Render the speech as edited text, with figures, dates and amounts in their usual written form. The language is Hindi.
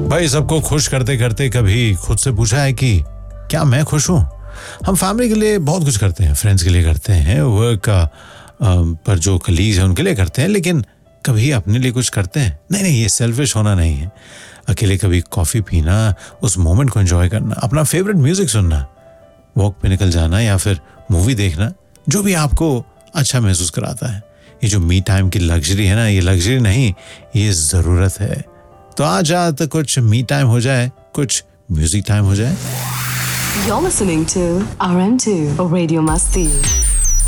भाई सबको खुश करते करते कभी खुद से पूछा है कि क्या मैं खुश हूँ? हम फैमिली के लिए बहुत कुछ करते हैं, फ्रेंड्स के लिए करते हैं, वर्क का पर जो कलीग्स हैं उनके लिए करते हैं, लेकिन कभी अपने लिए कुछ करते हैं? नहीं, ये सेल्फिश होना नहीं है। अकेले कभी कॉफ़ी पीना, उस मोमेंट को एंजॉय करना, अपना फेवरेट म्यूजिक सुनना, वॉक पे निकल जाना या फिर मूवी देखना, जो भी आपको अच्छा महसूस कराता है। ये जो मी टाइम की लग्जरी है ना, ये लग्जरी नहीं, ये ज़रूरत है। तो आज कुछ मी टाइम हो जाए, कुछ म्यूजिक टाइम हो जाए। You're listening to RM2 Radio Masti.